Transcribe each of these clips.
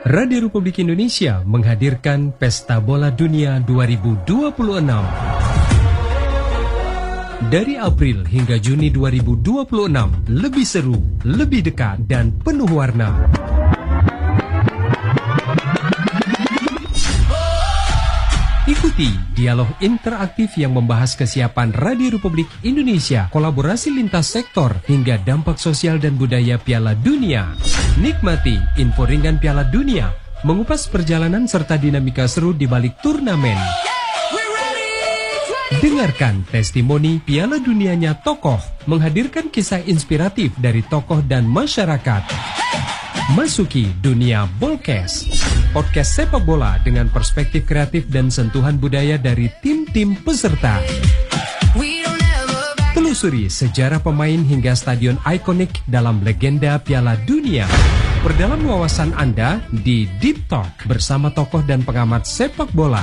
Radio Republik Indonesia menghadirkan Pesta Bola Dunia 2026. Dari April hingga Juni 2026, lebih seru, lebih dekat, dan penuh warna. Ikuti dialog interaktif yang membahas kesiapan Radio Republik Indonesia, kolaborasi lintas sektor, hingga dampak sosial dan budaya Piala Dunia. Nikmati info ringan Piala Dunia, mengupas perjalanan serta dinamika seru di balik turnamen. Dengarkan testimoni Piala Dunianya tokoh, menghadirkan kisah inspiratif dari tokoh dan masyarakat. Masuki dunia Bolkes, podcast sepak bola dengan perspektif kreatif dan sentuhan budaya dari tim-tim peserta. Telusuri sejarah pemain hingga stadion ikonik dalam legenda Piala Dunia. Perdalam wawasan Anda di Deep Talk bersama tokoh dan pengamat sepak bola.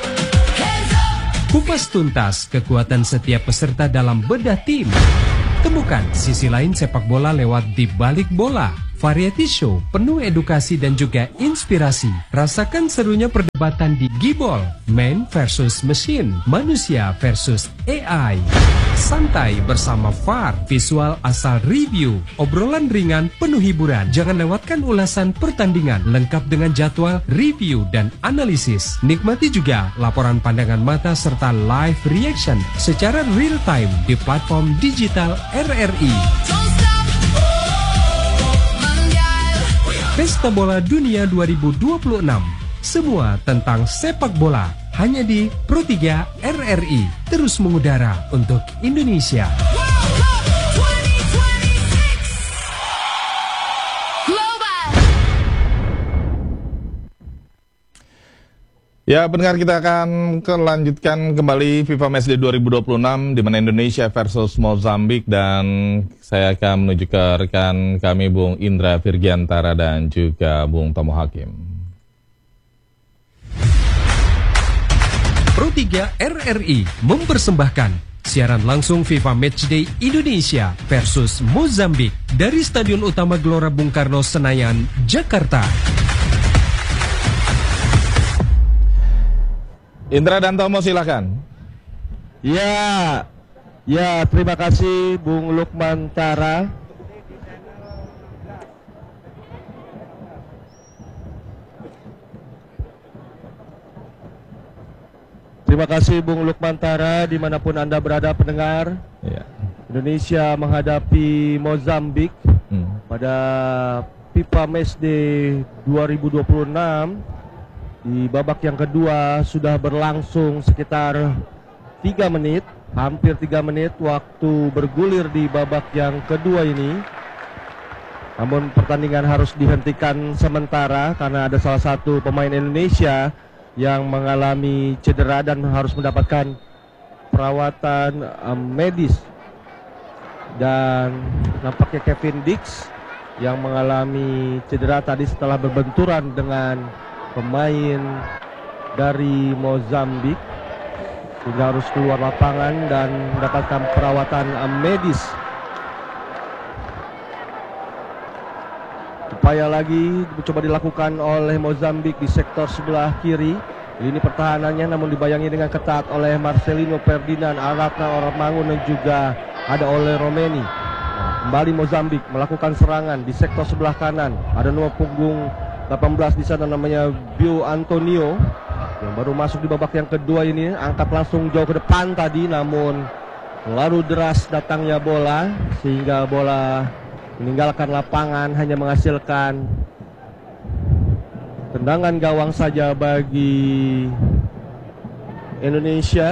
Kupas tuntas kekuatan setiap peserta dalam bedah tim. Temukan sisi lain sepak bola lewat Di Balik Bola. Variety show penuh edukasi dan juga inspirasi. Rasakan serunya perdebatan di Gibol, man versus machine, manusia versus AI. Santai bersama VAR, visual asal review, obrolan ringan penuh hiburan. Jangan lewatkan ulasan pertandingan lengkap dengan jadwal, review, dan analisis. Nikmati juga laporan pandangan mata serta live reaction secara real time di platform digital RRI. Pesta Bola Dunia 2026. Semua tentang sepak bola hanya di Pro3 RRI. Terus mengudara untuk Indonesia. Ya, pendengar, kita akan lanjutkan kembali FIFA Matchday 2026 di mana Indonesia versus Mozambik, dan saya akan menuju ke rekan kami Bung Indra Virgiantara dan juga Bung Tomo Hakim. Pro3 RRI mempersembahkan siaran langsung FIFA Matchday Indonesia versus Mozambik dari Stadion Utama Gelora Bung Karno Senayan, Jakarta. Indra dan Tomo, silakan. Ya, terima kasih Bung Lukman Tara. Terima kasih Bung Lukman Tara, dimanapun Anda berada pendengar. Ya. Indonesia menghadapi Mozambik pada FIFA Matchday 2026. Di babak yang kedua sudah berlangsung sekitar 3 menit, hampir 3 menit waktu bergulir di babak yang kedua ini. Namun pertandingan harus dihentikan sementara karena ada salah satu pemain Indonesia yang mengalami cedera dan harus mendapatkan perawatan medis. Dan nampaknya Kevin Dix yang mengalami cedera tadi setelah berbenturan dengan pemain dari Mozambik sehingga harus keluar lapangan dan mendapatkan perawatan medis. Upaya lagi coba dilakukan oleh Mozambik di sektor sebelah kiri. Lini pertahanannya namun dibayangi dengan ketat oleh Marcelino Ferdinand, Aratna Oramangun, dan juga ada oleh Romeni. Kembali Mozambik melakukan serangan di sektor sebelah kanan. Ada nomor punggung 18 di sana namanya Bio Antonio yang baru masuk di babak yang kedua ini, angkat langsung jauh ke depan tadi, namun terlalu deras datangnya bola sehingga bola meninggalkan lapangan, hanya menghasilkan tendangan gawang saja bagi Indonesia.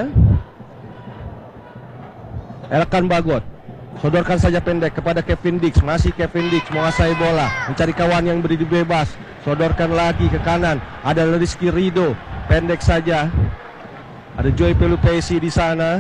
Elkan Bagot sodorkan saja pendek kepada Kevin Dix. Masih Kevin Dix menguasai bola, mencari kawan yang berdiri bebas. Sodorkan lagi ke kanan, ada Rizky Rido, pendek saja. Ada Joy Pelupesi di sana.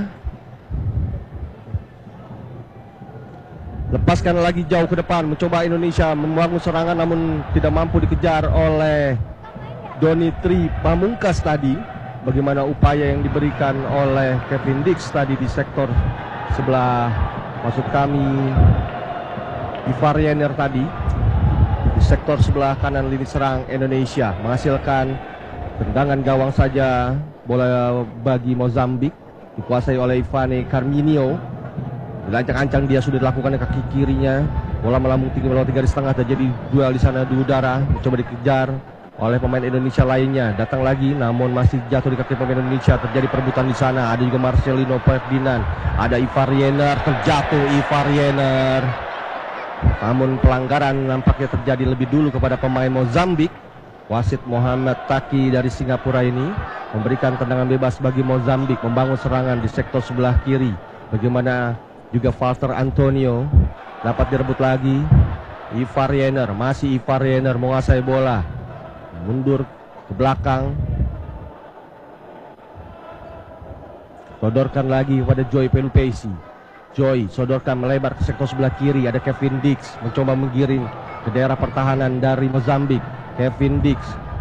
Lepaskan lagi jauh ke depan, mencoba Indonesia membangun serangan namun tidak mampu dikejar oleh Doni Tri Pamungkas tadi. Bagaimana upaya yang diberikan oleh Kevin Dix tadi di sektor sebelah, maksud kami di Variener tadi, di sektor sebelah kanan lini serang Indonesia, menghasilkan tendangan gawang saja. Bola bagi Mozambik dikuasai oleh Ivane Carminio. Dilancang-ancang dia sudah dilakukan dengan kaki kirinya. Bola melambung tinggi melewati garis tengah, terjadi duel di sana di udara, mencoba dikejar oleh pemain Indonesia lainnya. Datang lagi namun masih jatuh di kaki pemain Indonesia. Terjadi perebutan di sana. Ada juga Marcelino Ferdinand, ada Ivar Jenner, terjatuh Ivar Jenner. Namun pelanggaran nampaknya terjadi lebih dulu kepada pemain Mozambik. Wasit Muhammad Taki dari Singapura ini memberikan tendangan bebas bagi Mozambik membangun serangan di sektor sebelah kiri. Bagaimana juga Walter Antonio dapat direbut lagi. Ivar Jenner, masih Ivar Jenner menguasai bola, mundur ke belakang, sodorkan lagi pada Joy Pelupesi. Joy sodorkan melebar ke sektor sebelah kiri. Ada Kevin Dix mencoba menggiring ke daerah pertahanan dari Mozambik. Kevin Dix,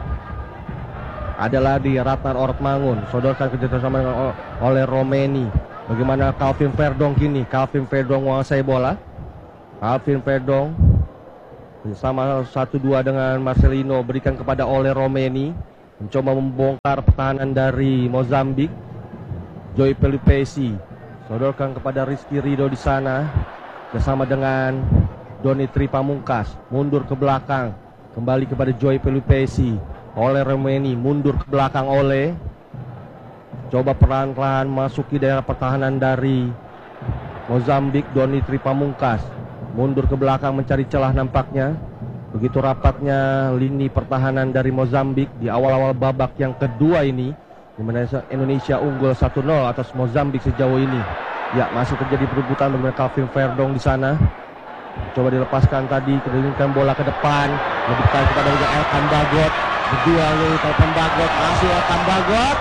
ada lagi Ratnar Ortmangun, sodorkan kerjasama oleh Romeni. Bagaimana Calvin Verdong kini? Calvin Verdong menguasai bola. Calvin Verdong bersama 1-2 dengan Marcelino, berikan kepada oleh Romeni, mencoba membongkar pertahanan dari Mozambik. Joy Pelupesi sodorkan kepada Rizky Ridho di sana bersama dengan Doni Tripamungkas, mundur ke belakang, kembali kepada Joy Pelupesi. Oleh Romeni mundur ke belakang, oleh coba pelan-pelan masuki daerah pertahanan dari Mozambik. Doni Tripamungkas mundur ke belakang mencari celah nampaknya. Begitu rapatnya lini pertahanan dari Mozambik di awal-awal babak yang kedua ini, di mana Indonesia unggul 1-0 atas Mozambik sejauh ini. Ya, masih terjadi perebutan dengan Calvin Verdong di sana. Coba dilepaskan tadi, kedudukan bola ke depan, lebihkan kepada Elkan Bagot. Berdua dari Elkan Bagot, masih Elkan Bagot.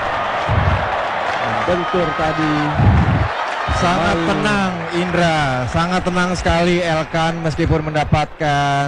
Bentur tadi. Sangat tenang Indra, sangat tenang sekali Elkan meskipun mendapatkan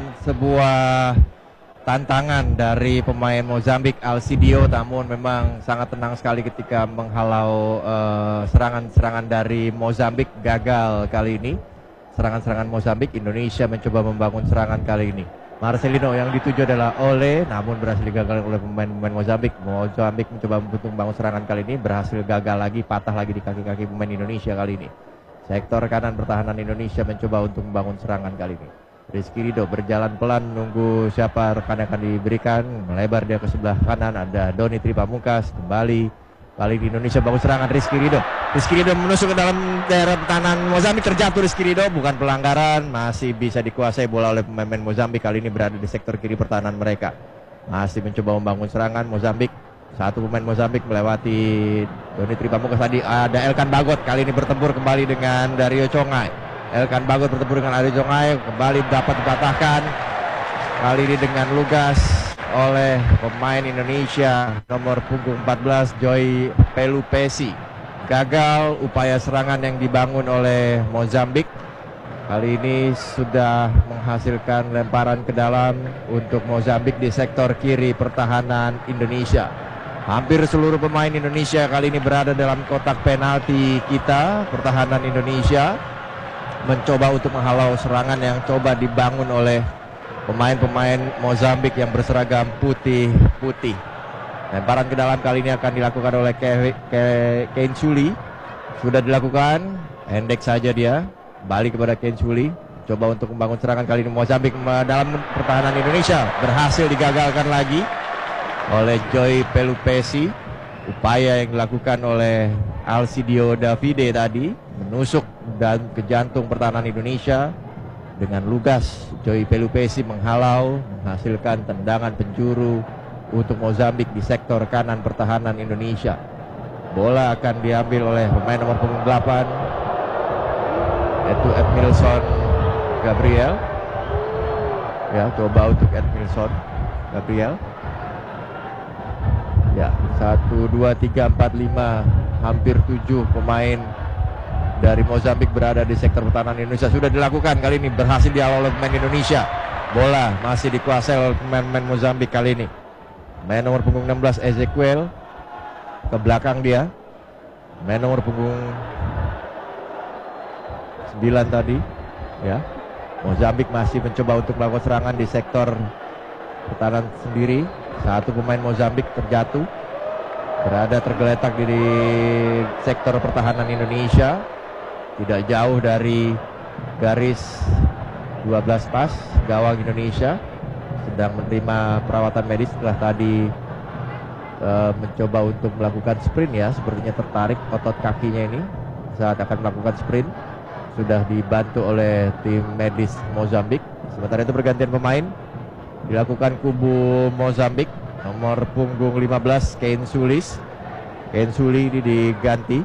sebuah tantangan dari pemain Mozambik Alcidio, namun memang sangat tenang sekali ketika menghalau serangan-serangan dari Mozambik. Gagal kali ini serangan-serangan Mozambik. Indonesia mencoba membangun serangan kali ini. Marcelino yang dituju adalah Ole, namun berhasil digagal oleh pemain-pemain Mozambik. Mozambik mencoba membangun serangan kali ini, berhasil gagal lagi, patah lagi di kaki-kaki pemain Indonesia kali ini. Sektor kanan pertahanan Indonesia mencoba untuk membangun serangan kali ini. Rizky Ridho berjalan pelan menunggu siapa rekan yang akan diberikan. Melebar dia ke sebelah kanan, ada Doni Tripamungkas. Kembali di Indonesia bangun serangan. Rizky Ridho menusuk ke dalam daerah pertahanan Mozambik. Terjatuh Rizky Ridho, bukan pelanggaran. Masih bisa dikuasai bola oleh pemain Mozambik. Kali ini berada di sektor kiri pertahanan mereka. Masih mencoba membangun serangan Mozambik. Satu pemain Mozambik melewati Doni Tripamungkas tadi. Ada Elkan Bagot, kali ini bertempur kembali dengan Dario Congai. Elkan Bagot bertempur dengan Dario Congai, kembali dapat dipatahkan. Kali ini dengan lugas oleh pemain Indonesia nomor punggung 14 Joy Pelupesi. Gagal upaya serangan yang dibangun oleh Mozambik. Kali ini sudah menghasilkan lemparan ke dalam untuk Mozambik di sektor kiri pertahanan Indonesia. Hampir seluruh pemain Indonesia kali ini berada dalam kotak penalti kita. Pertahanan Indonesia mencoba untuk menghalau serangan yang coba dibangun oleh pemain-pemain Mozambik yang berseragam putih-putih. Lemparan ke dalam kali ini akan dilakukan oleh Kensuli. Sudah dilakukan, endek saja dia. Balik kepada Kensuli, coba untuk membangun serangan kali ini Mozambik dalam pertahanan Indonesia. Berhasil digagalkan lagi oleh Joy Pelupesi. Upaya yang dilakukan oleh Alcidio Davide tadi menusuk dan ke jantung pertahanan Indonesia. Dengan lugas Joy Pelupesi menghalau, menghasilkan tendangan penjuru untuk Mozambik di sektor kanan pertahanan Indonesia. Bola akan diambil oleh pemain nomor punggung 8, yaitu Edmilson Gabriel. Ya, coba untuk Edmilson Gabriel. Ya, 1, 2, 3, 4, 5, hampir 7 pemain dari Mozambik berada di sektor pertahanan Indonesia. Sudah dilakukan kali ini, berhasil diawal oleh pemain Indonesia. Bola masih dikuasai oleh pemain-pemain Mozambik kali ini. Main nomor punggung 16 Ezequiel ke belakang dia. Main nomor punggung 9 tadi, ya. Mozambik masih mencoba untuk melakukan serangan di sektor pertahanan sendiri. Satu pemain Mozambik terjatuh, berada tergeletak di sektor pertahanan Indonesia, tidak jauh dari garis 12 pas gawang Indonesia, sedang menerima perawatan medis setelah tadi mencoba untuk melakukan sprint ya. Sepertinya tertarik otot kakinya ini saat akan melakukan sprint. Sudah dibantu oleh tim medis Mozambik. Sementara itu pergantian pemain dilakukan kubu Mozambik. Nomor punggung 15 Kane Sulis. Kane Suli ini diganti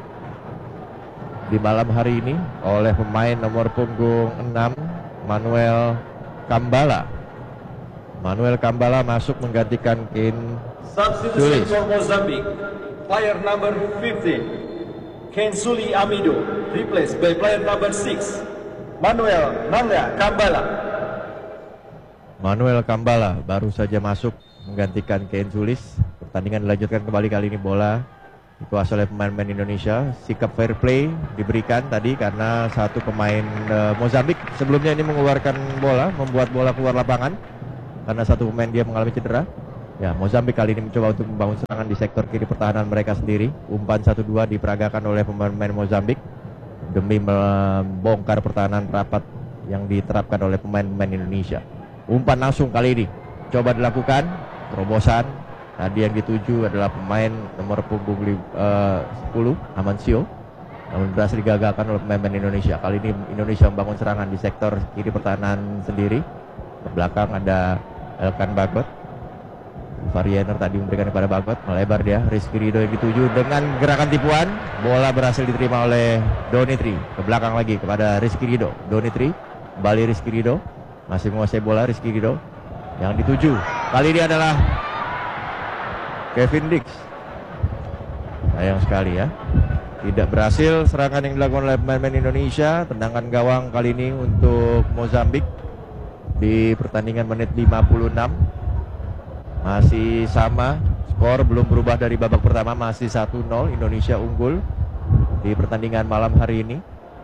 di malam hari ini oleh pemain nomor punggung 6 Manuel Kambala. Manuel Kambala masuk menggantikan Kane Substitution for Mozambique, player number 15, Kensuli Amido, replaced by player number 6, Manuel Nanga Kambala. Manuel Kambala baru saja masuk menggantikan Kane Sulis. Pertandingan dilanjutkan kembali, kali ini bola dikuasai oleh pemain-pemain Indonesia. Sikap fair play diberikan tadi karena satu pemain Mozambik sebelumnya ini mengeluarkan bola, membuat bola keluar lapangan karena satu pemain dia mengalami cedera. Ya, Mozambik kali ini mencoba untuk membangun serangan di sektor kiri pertahanan mereka sendiri. Umpan 1-2 diperagakan oleh pemain-pemain Mozambik demi membongkar pertahanan rapat yang diterapkan oleh pemain-pemain Indonesia. Umpan langsung kali ini coba dilakukan, terobosan. Tadi yang dituju adalah pemain nomor punggung 10 Amancio, namun berhasil digagalkan oleh pemain Indonesia. Kali ini Indonesia membangun serangan di sektor kiri pertahanan sendiri. Ke belakang ada Elkan Bagot. Variener tadi memberikan kepada Bagot, melebar dia. Rizky Ridho yang dituju dengan gerakan tipuan. Bola berhasil diterima oleh Donitri. Ke belakang lagi kepada Rizky Ridho. Donitri, kembali Rizky Ridho. Masih menguasai bola Rizky Ridho. Yang dituju kali ini adalah Kevin Dix. Sayang sekali ya, tidak berhasil serangan yang dilakukan oleh pemain Indonesia. Tendangan gawang kali ini untuk Mozambik di pertandingan menit 56. Masih sama, skor belum berubah dari babak pertama, masih 1-0, Indonesia unggul di pertandingan malam hari ini.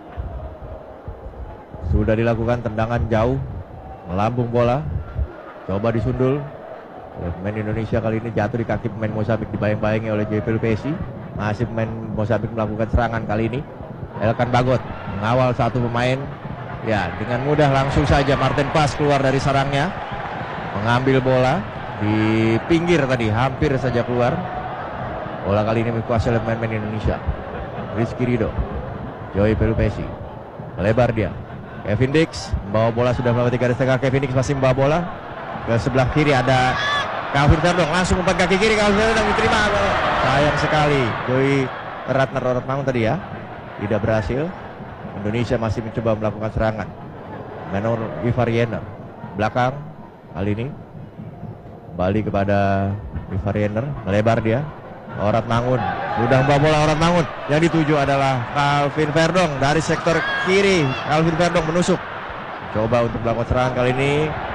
Sudah dilakukan tendangan jauh, melambung bola, coba disundul. Pemain Indonesia kali ini jatuh di kaki pemain Mozambik, dibayang-bayangi oleh JP Lupesi. Masih pemain Mozambik melakukan serangan kali ini. Elkan Bagot mengawal satu pemain. Ya, dengan mudah langsung saja Martin Pas keluar dari sarangnya, mengambil bola di pinggir tadi, hampir saja keluar. Bola kali ini dikuasai oleh pemain Indonesia. Rizky Ridho, Joey Pelupesi, melebar dia. Kevin Dix membawa bola, sudah melewati garis tengah. Kevin Dix masih membawa bola ke sebelah kiri, ada Calvin Verdong, langsung umpan kaki kiri. Calvin Verdong diterima. Sayang sekali, Joey Ratnar Mangun tadi ya, tidak berhasil. Indonesia masih mencoba melakukan serangan. Menor Ivariener belakang kali ini kembali kepada Ivariener, melebar dia. Orat Mangun sudah membawa bola. Orat Mangun yang dituju adalah Calvin Verdong dari sektor kiri. Calvin Verdong menusuk, coba untuk melakukan serangan kali ini.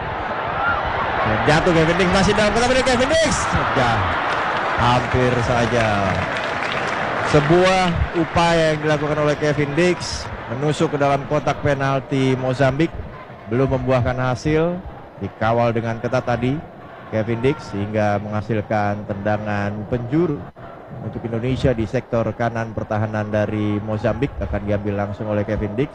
Jatuh Kevin Dix, masih dalam kotak penalti Kevin Dix. Ya, hampir saja. Sebuah upaya yang dilakukan oleh Kevin Dix menusuk ke dalam kotak penalti Mozambik, belum membuahkan hasil. Dikawal dengan ketat tadi Kevin Dix sehingga menghasilkan tendangan penjuru untuk Indonesia di sektor kanan pertahanan dari Mozambik. Akan diambil langsung oleh Kevin Dix.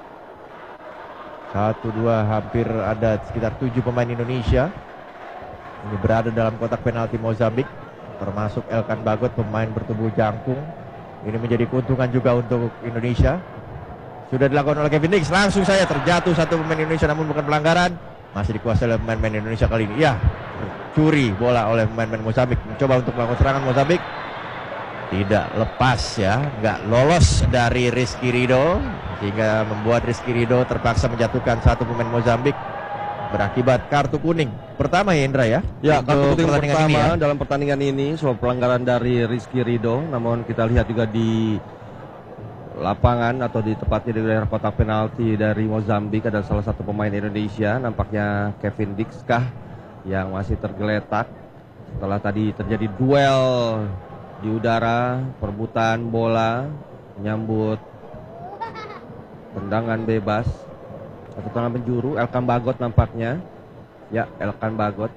1-2, hampir ada sekitar 7 pemain Indonesia ini berada dalam kotak penalti Mozambik, termasuk Elkan Bagot, pemain bertubuh jangkung. Ini menjadi keuntungan juga untuk Indonesia. Sudah dilakukan oleh Kevin Dix, langsung saya terjatuh satu pemain Indonesia, namun bukan pelanggaran. Masih dikuasai oleh pemain-pemain Indonesia kali ini. Ya, curi bola oleh pemain-pemain Mozambik. Mencoba untuk melakukan serangan Mozambik, tidak lepas ya, nggak lolos dari Rizky Ridho, sehingga membuat Rizky Ridho terpaksa menjatuhkan satu pemain Mozambik berakibat kartu kuning pertama ya Indra ya. Ya, kartu kuning pertama ini ya, dalam pertandingan ini soal pelanggaran dari Rizky Ridho. Namun kita lihat juga di lapangan atau di tepatnya di daerah kotak penalti dari Mozambik ada salah satu pemain Indonesia, nampaknya Kevin Dix kah, yang masih tergeletak setelah tadi terjadi duel di udara, perebutan bola, menyambut tendangan bebas. Satu tangan penjuru, Elkan Bagot nampaknya. Ya, Elkan Bagot.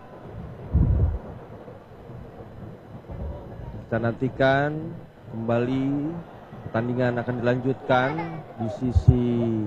Kita nantikan kembali pertandingan akan dilanjutkan di sisi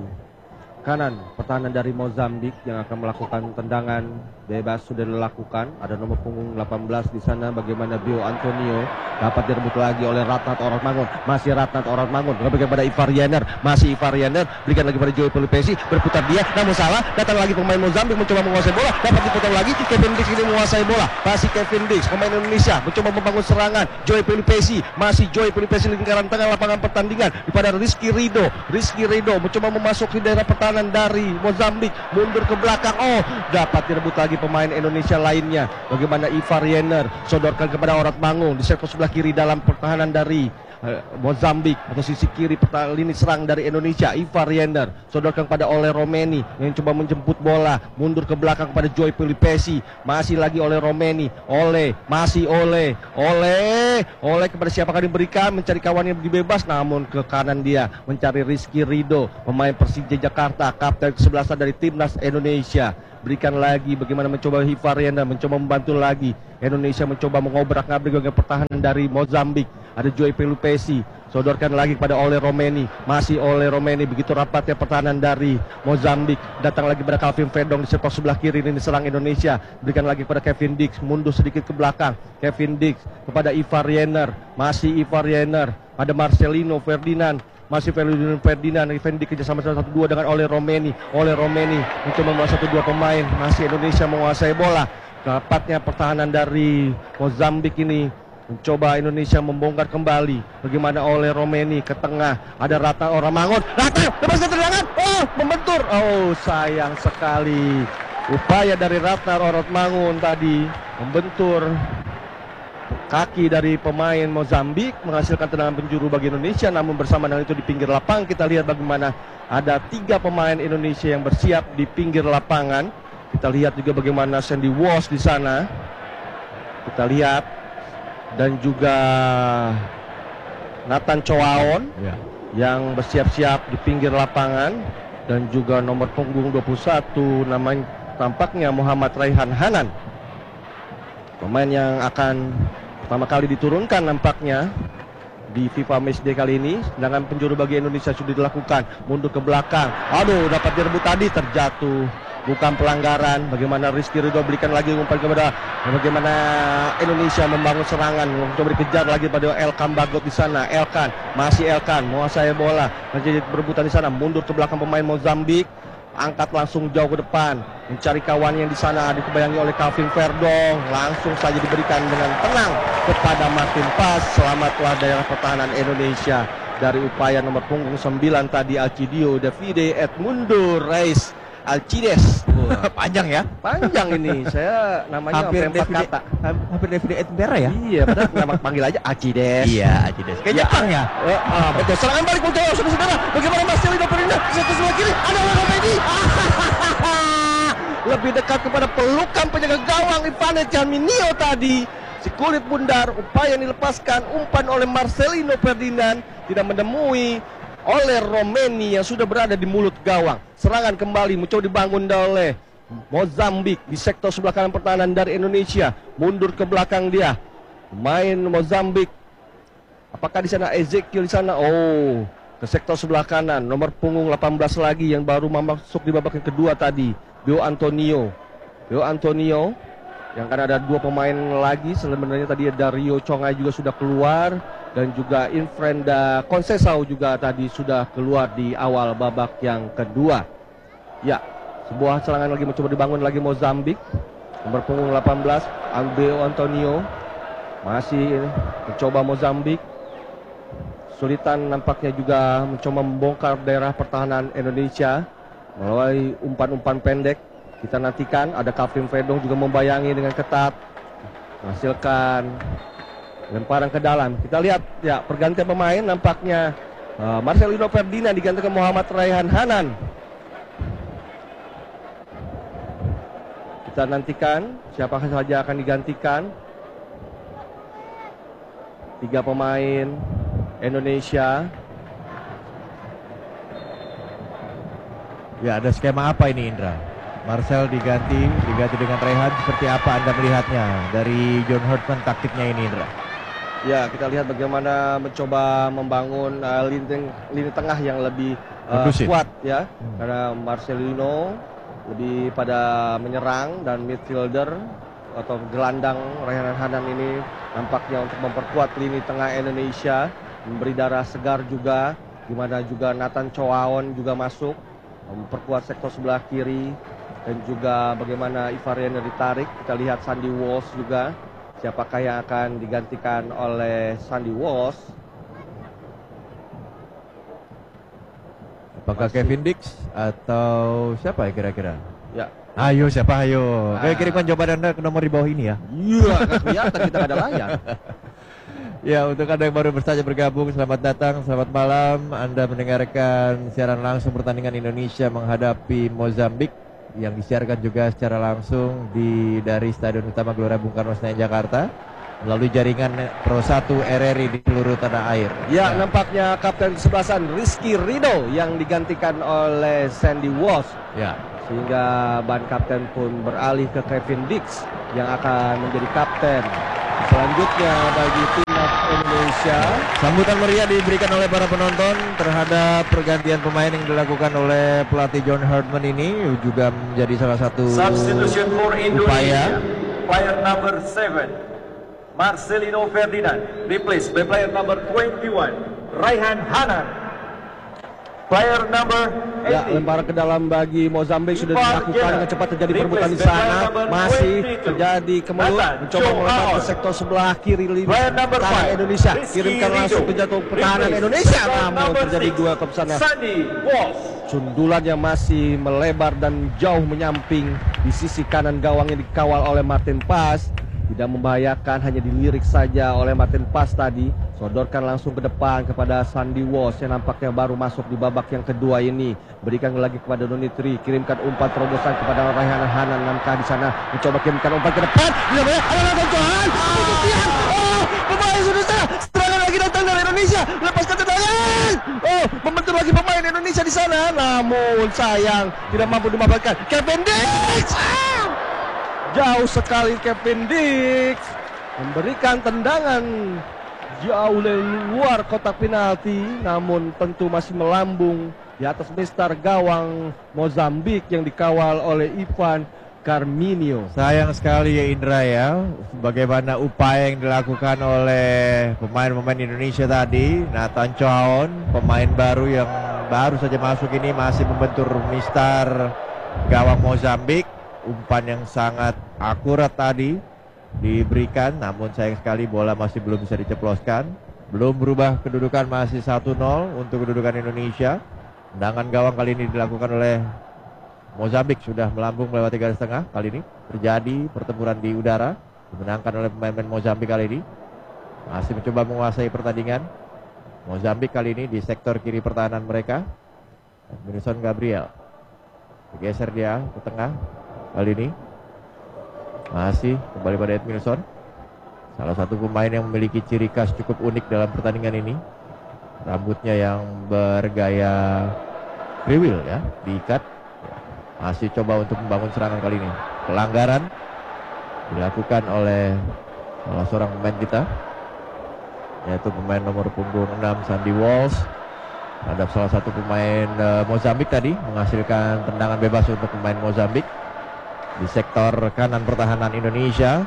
kanan pertahanan dari Mozambik yang akan melakukan tendangan bebas sudah dilakukan. Ada nomor punggung 18 di sana. Bagaimana Bio Antonio dapat direbut lagi oleh Ratnat Oratmangun. Masih Ratnat Oratmangun berikan pada Ivar Jenner. Masih Ivar Jenner berikan lagi pada Joey Pelupesi. Berputar dia namun salah. Datang lagi pemain Mozambik mencoba menguasai bola. Dapat diputar lagi. Kevin Dix ini menguasai bola. Masih Kevin Dix pemain Indonesia mencoba membangun serangan. Joey Pelupesi. Masih Joey Pelupesi lingkaran tengah lapangan pertandingan kepada Rizky Rido. Rizky Rido mencoba memasuki daerah pertahanan dari Mozambik. Mundur ke belakang. Oh, dapat direbut lagi pemain Indonesia lainnya. Bagaimana Ivar Jenner sodorkan kepada Oratmangun di sektor sebelah kiri dalam pertahanan dari Mozambik atau sisi kiri lini serang dari Indonesia. Ivar Jenner sodorkan kepada Ole Romeni yang coba menjemput bola. Mundur ke belakang kepada Joey Pelupesi. Masih lagi oleh Romeni. Masih Ole kepada siapakah diberikan, mencari kawan yang dibebas, namun ke kanan dia mencari Rizky Rido, pemain Persija Jakarta, kapten ke-11 dari timnas Indonesia. Berikan lagi bagaimana mencoba Ivar Jenner mencoba membantu lagi. Indonesia mencoba mengobrak-abrik bagian pertahanan dari Mozambik. Ada Joey Pelupesi sodorkan lagi kepada Ole Romeni. Masih Ole Romeni. Begitu rapatnya pertahanan dari Mozambik. Datang lagi pada Calvin Verdong di sektor sebelah kiri ini serang Indonesia. Berikan lagi kepada Kevin Dix. Mundur sedikit ke belakang. Kevin Dix kepada Ivar Jenner. Masih Ivar Jenner. Ada Marcelino Ferdinand. Masih Ferdinand. Kevin Dix kerjasama 1-2 dengan Ole Romeni. Ole Romeni mencoba membawa 1-2 pemain. Masih Indonesia menguasai bola. Rapatnya pertahanan dari Mozambik ini mencoba Indonesia membongkar kembali. Bagaimana Ole Romeni ke tengah. Ada Ratna Oratmangun. Ratna lepaskan tendangan. Oh, membentur. Oh, sayang sekali. Upaya dari Ratna Oratmangun tadi membentur kaki dari pemain Mozambik, menghasilkan tendangan penjuru bagi Indonesia. Namun bersama dengan itu di pinggir lapangan kita lihat bagaimana ada 3 pemain Indonesia yang bersiap di pinggir lapangan. Kita lihat juga bagaimana Sandy Walsh di sana. Kita lihat. Dan juga Nathan Choaon yang bersiap-siap di pinggir lapangan. Dan juga nomor punggung 21 namanya tampaknya Muhammad Raihan Hanan. Pemain yang akan pertama kali diturunkan nampaknya di FIFA Matchday kali ini. Sedangkan penjuru bagi Indonesia sudah dilakukan. Mundur ke belakang. Aduh, dapat direbut tadi, terjatuh. Bukan pelanggaran. Bagaimana Rizky Ridho berikan lagi umpan kepada bagaimana Indonesia membangun serangan. Coba dikejar lagi pada Elkan Bagot di sana. Masih Elkan menguasai bola. Menjadi berebutan di sana. Mundur ke belakang pemain Mozambik. Angkat langsung jauh ke depan. Mencari kawannya di sana. Dikebayangi oleh Calvin Verdong. Langsung saja diberikan dengan tenang kepada Martin Paz. Selamatlah daerah pertahanan Indonesia dari upaya nomor punggung 9 tadi Alcidio Davide Edmundo Reis Alcides. Panjang ya? Panjang ini. Saya namanya hampir 4 kata. Hampir Davide Edmundo ya? Iya, benar. Nama panggil aja Alcides. Iya, Alcides. Kayak Jepang ya? Betul. Serangan balik untuk saudara-saudara. Bagaimana Marcelino Ferdinand satu sebelah kiri. Ada Romeni. Lebih dekat kepada pelukan penjaga gawang Ivane Gianminio tadi. Si kulit bundar, upaya yang dilepaskan umpan oleh Marcelino Ferdinand tidak menemui oleh Romeni yang sudah berada di mulut gawang. Serangan kembali mencoba dibangun oleh Mozambik di sektor sebelah kanan pertahanan dari Indonesia. Mundur ke belakang dia. Pemain Mozambik. Apakah di sana Ezekiel di sana? Oh, ke sektor sebelah kanan. Nomor punggung 18 lagi yang baru masuk di babak yang kedua tadi. Bio Antonio. Yang kan ada 2 pemain lagi. Sebenarnya tadi ada Rio Chongai juga sudah keluar. Dan juga Infrenda Conceição juga tadi sudah keluar di awal babak yang kedua. Ya, sebuah serangan lagi mencoba dibangun lagi Mozambik. Nomor punggung 18, Bio Antonio. Masih mencoba Mozambik. Sulitan nampaknya juga mencoba membongkar daerah pertahanan Indonesia melalui umpan-umpan pendek. Kita nantikan ada Calvin Verdong juga membayangi dengan ketat. Menghasilkan lemparan ke dalam. Kita lihat ya pergantian pemain nampaknya Marcelino Ferdinand digantikan Muhammad Raihan Hanan. Kita nantikan siapa saja akan digantikan. 3 pemain Indonesia Ya, ada skema apa ini Indra? Marcel diganti dengan Rehan, seperti apa Anda melihatnya dari John Herdman taktiknya ini Indra? Ya, kita lihat bagaimana mencoba membangun lini tengah yang lebih kuat ya. Karena Marcelino lebih pada menyerang dan midfielder atau gelandang Raihan Hanan ini nampaknya untuk memperkuat lini tengah Indonesia, memberi darah segar juga, di mana juga Nathan Choaon juga masuk memperkuat sektor sebelah kiri, dan juga bagaimana Ivarian ditarik. Kita lihat Sandy Walsh juga, siapakah yang akan digantikan oleh Sandy Walsh? Apakah Kevin Dix atau siapa ya kira-kira? Ya. Ayo siapa ayo? Kirimkan jawaban Anda ke nomor di bawah ini ya. Iya, kan kelihatan kita nggak ada layar. Ya, untuk Anda yang baru saja bergabung, selamat datang, selamat malam. Anda mendengarkan siaran langsung pertandingan Indonesia menghadapi Mozambik yang disiarkan juga secara langsung dari Stadion Utama Gelora Bung Karno Senayan Jakarta melalui jaringan Pro 1 RRI di seluruh tanah air. Ya, nampaknya kapten kesebelasan Rizky Rido yang digantikan oleh Sandy Walsh. Ya. Sehingga ban kapten pun beralih ke Kevin Dix yang akan menjadi kapten. Selanjutnya bagi timnas Indonesia, sambutan meriah diberikan oleh para penonton terhadap pergantian pemain yang dilakukan oleh pelatih John Herdman ini, juga menjadi salah satu Substitution for upaya. Indonesia. Player number 7, Marcelino Ferdinand, replaced by player number 21, Raihan Hanan. Player number 18. Ya, lemparan ke dalam bagi Mozambik sudah dilakukan dengan cepat, terjadi perebutan di sana, masih terjadi kemelut, mencoba melempar ke sektor sebelah kiri lini pertahanan Indonesia, kirimkan langsung ke jatuh pertahanan Indonesia, namun terjadi dua ke sana. Sundulan yang masih melebar dan jauh menyamping di sisi kanan gawang yang dikawal oleh Martin Pas. Tidak membahayakan, hanya dilirik saja oleh Martin Pas tadi. Sodorkan langsung ke depan kepada Sandy Walsh yang nampaknya baru masuk di babak yang kedua ini. Berikan lagi kepada Donitri, kirimkan umpan terobosan kepada Raihan Hanan. Namkah di sana mencoba kirimkan umpan ke depan. Pemain sudah serangan lagi datang dari Indonesia, lepaskan tendangan. Membentur lagi pemain Indonesia di sana, namun sayang tidak mampu dimanfaatkan. Kevin Dix. Jauh sekali Kevin Dix memberikan tendangan jauh dari luar kotak penalti, namun tentu masih melambung di atas mistar gawang Mozambik yang dikawal oleh Ivan Carminho. Sayang sekali ya Indra ya, bagaimana upaya yang dilakukan oleh pemain-pemain Indonesia tadi. Nathan Choaon, pemain baru yang baru saja masuk ini, masih membentur mistar gawang Mozambik. Umpan yang sangat akurat tadi diberikan, namun sayang sekali bola masih belum bisa diceploskan. Belum berubah kedudukan, masih 1-0 untuk kedudukan Indonesia. Tendangan gawang kali ini dilakukan oleh Mozambik, sudah melambung melewati garis tengah. Kali ini terjadi pertempuran di udara, dimenangkan oleh pemain-pemain Mozambik kali ini. Masih mencoba menguasai pertandingan. Mozambik kali ini di sektor kiri pertahanan mereka. Edmilson Gabriel bergeser dia ke tengah. Kali ini masih kembali pada Edmilson, salah satu pemain yang memiliki ciri khas cukup unik dalam pertandingan ini. Rambutnya yang bergaya kriwil ya, diikat. Masih coba untuk membangun serangan kali ini. Pelanggaran dilakukan oleh salah seorang pemain kita, yaitu pemain nomor punggung 6 Sandy Walsh terhadap salah satu pemain Mozambik tadi, menghasilkan tendangan bebas untuk pemain Mozambik di sektor kanan pertahanan Indonesia.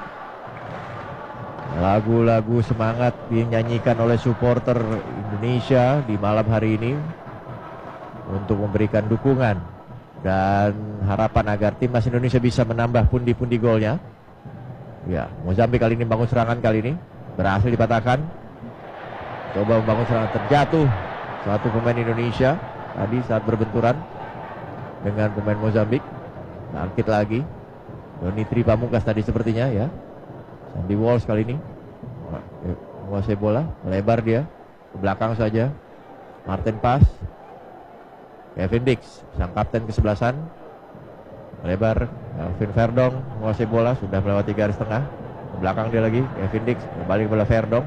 Lagu-lagu semangat dinyanyikan oleh supporter Indonesia di malam hari ini untuk memberikan dukungan dan harapan agar timnas Indonesia bisa menambah pundi-pundi golnya. Ya, Mozambik kali ini bangun serangan, kali ini berhasil dipatahkan. Coba membangun serangan, terjatuh satu pemain Indonesia tadi saat berbenturan dengan pemain Mozambik. Bangkit lagi Donitri Pamungkas tadi sepertinya ya. Sandy Walsh kali ini menguasai bola, melebar dia ke belakang saja. Martin Pas, Kevin Dix, sang kapten kesebelasan, melebar. Kelvin Verdong menguasai bola, sudah melewati garis tengah. Ke belakang dia lagi, Kevin Dix kembali kepada Verdong.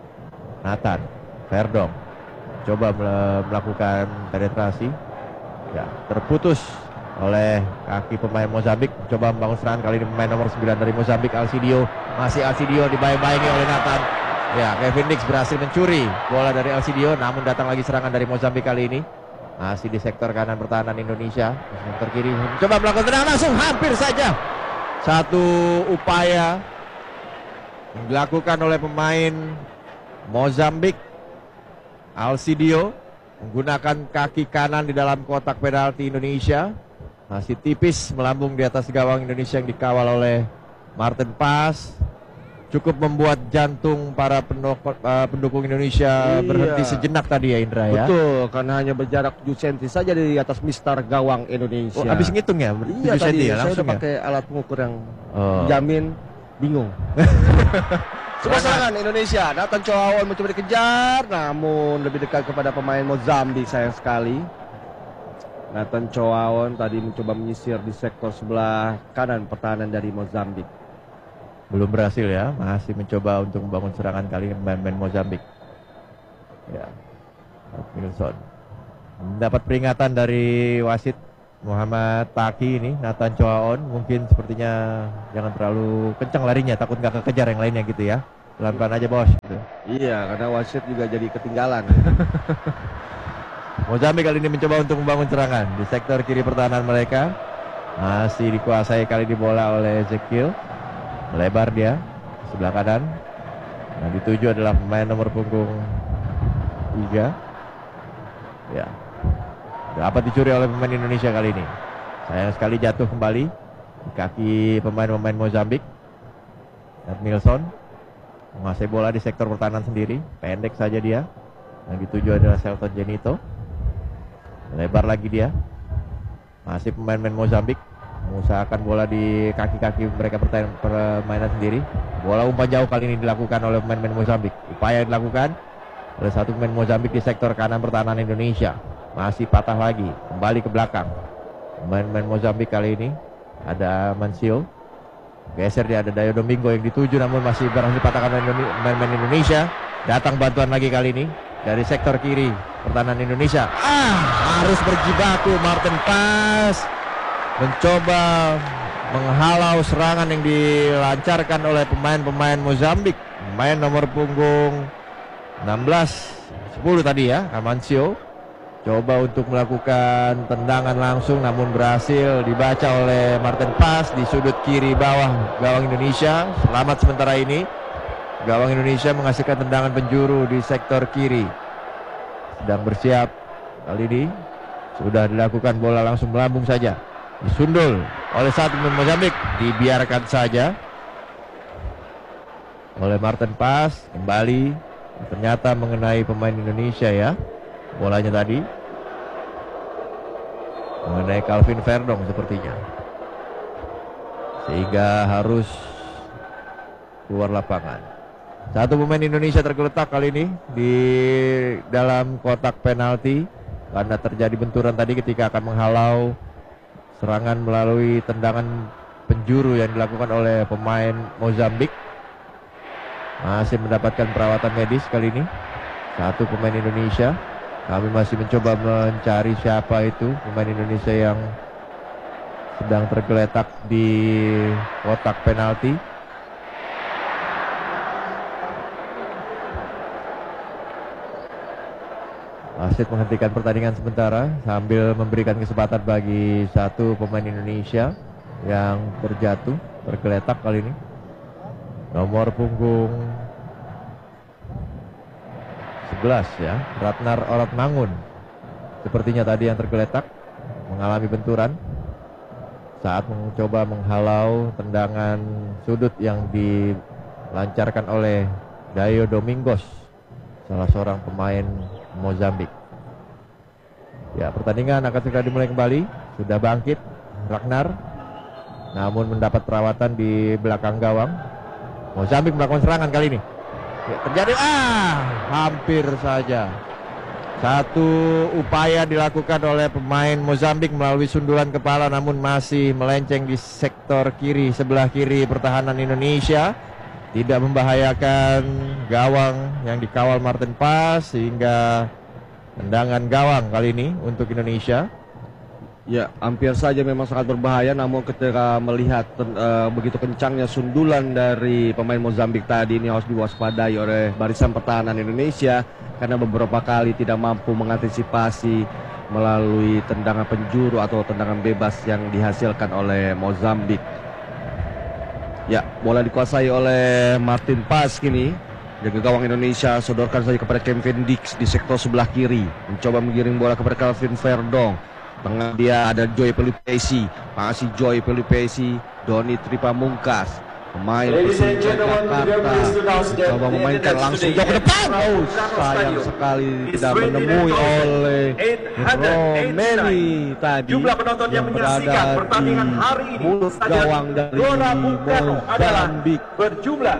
Nathan Verdong coba melakukan penetrasi. Ya, terputus oleh kaki pemain Mozambik. Coba membangun serangan kali ini pemain nomor 9 dari Mozambik, Alcidio. Masih Alcidio dibayang-bayangi oleh Nathan. Ya, Kevin Dix berhasil mencuri bola dari Alcidio, namun datang lagi serangan dari Mozambik kali ini. Masih di sektor kanan pertahanan Indonesia. Sektor kiri coba melakukan tendangan langsung, hampir saja. Satu upaya yang dilakukan oleh pemain Mozambik, Alcidio, menggunakan kaki kanan di dalam kotak penalti Indonesia. Masih tipis melambung di atas gawang Indonesia yang dikawal oleh Martin Pas. Cukup membuat jantung para pendukung Indonesia berhenti sejenak tadi ya, Indra ya. Betul, karena hanya berjarak 7 cm saja di atas mister gawang Indonesia. Oh, habis ngitung ya? 7 Iya tadi, ya, saya udah pakai alat pengukur yang jamin bingung. Sebuah serangan Indonesia, Nathan Choaon mencoba dikejar, namun lebih dekat kepada pemain Mozambik, sayang sekali. Nathan Choaon tadi mencoba menyisir di sektor sebelah kanan pertahanan dari Mozambik. Belum berhasil ya, masih mencoba untuk membangun serangan kali ini pemain Mozambik. Ya, Wilson mendapat peringatan dari wasit Muhammad Taki ini. Nathan Choaon mungkin sepertinya jangan terlalu kencang larinya, takut nggak kekejar yang lainnya gitu ya. Pelan-pelan aja bos gitu. Iya, karena wasit juga jadi ketinggalan. Mozambik kali ini mencoba untuk membangun serangan di sektor kiri pertahanan mereka. Masih dikuasai kali di bola oleh Ezekiel. Melebar dia sebelah kanan. Yang dituju adalah pemain nomor punggung 3. Ya, dapat dicuri oleh pemain Indonesia kali ini. Sayang sekali jatuh kembali di kaki pemain-pemain Mozambik. Nilsson menguasai bola di sektor pertahanan sendiri. Pendek saja dia. Yang dituju adalah Selton Jenito. Melebar lagi dia. Masih pemain-pemain Mozambik mengusahakan bola di kaki-kaki mereka permainan sendiri. Bola umpan jauh kali ini dilakukan oleh pemain-pemain Mozambik. Upaya dilakukan oleh satu pemain Mozambik di sektor kanan pertahanan Indonesia. Masih patah lagi, kembali ke belakang. Pemain-pemain Mozambik kali ini ada Mancio. Geser dia, ada Dayo Domingo yang dituju, namun masih berhasil patahkan pemain-pemain Indonesia. Datang bantuan lagi kali ini dari sektor kiri pertahanan Indonesia. Harus berjibaku Martin Pas. Mencoba menghalau serangan yang dilancarkan oleh pemain-pemain Mozambik. Pemain nomor punggung 16, 10 tadi ya, Amancio. Coba untuk melakukan tendangan langsung, namun berhasil dibaca oleh Martin Pas di sudut kiri bawah gawang Indonesia. Selamat sementara ini. Gawang Indonesia menghasilkan tendangan penjuru di sektor kiri. Sedang bersiap kali ini. Sudah dilakukan, bola langsung melambung saja. Disundul oleh satu pemain Mozambik, dibiarkan saja oleh Martin Pas. Kembali ternyata mengenai pemain Indonesia ya, bolanya tadi mengenai Calvin Verdong sepertinya, sehingga harus keluar lapangan. Satu pemain Indonesia tergeletak kali ini di dalam kotak penalti karena terjadi benturan tadi ketika akan menghalau serangan melalui tendangan penjuru yang dilakukan oleh pemain Mozambik. Masih mendapatkan perawatan medis kali ini satu pemain Indonesia. Kami masih mencoba mencari siapa itu pemain Indonesia yang sedang tergeletak di kotak penalti. Wasit menghentikan pertandingan sementara sambil memberikan kesempatan bagi satu pemain Indonesia yang terjatuh, tergeletak kali ini. Nomor punggung 11 ya, Ratnar Oratmangun. Sepertinya tadi yang tergeletak, mengalami benturan saat mencoba menghalau tendangan sudut yang dilancarkan oleh Dayo Domingos, salah seorang pemain Mozambik. Ya, pertandingan akan segera dimulai kembali. Sudah bangkit Ragnar, namun mendapat perawatan di belakang gawang. Mozambik melakukan serangan kali ini. Ya, terjadi hampir saja. Satu upaya dilakukan oleh pemain Mozambik melalui sundulan kepala, namun masih melenceng di sektor kiri, sebelah kiri pertahanan Indonesia. Tidak membahayakan gawang yang dikawal Martin Pas, sehingga tendangan gawang kali ini untuk Indonesia. Ya, hampir saja memang sangat berbahaya, namun ketika melihat begitu kencangnya sundulan dari pemain Mozambik tadi, ini harus diwaspadai oleh barisan pertahanan Indonesia karena beberapa kali tidak mampu mengantisipasi melalui tendangan penjuru atau tendangan bebas yang dihasilkan oleh Mozambik. Ya, bola dikuasai oleh Martin Pas kini. Jaga gawang Indonesia sodorkan saja kepada Kevin Dix di sektor sebelah kiri, mencoba menggiring bola kepada Calvin Verdong. Tengah dia ada Joy Pelupesi, masih Joy Pelupesi, Doni Tripamungkas, pemain Persija Jakarta, coba memainkan langsung jauh ke depan. Oh, sayang sekali tidak menemui oleh Romeni tadi yang berada di mulut gawang dari Mozambik. Berjumlah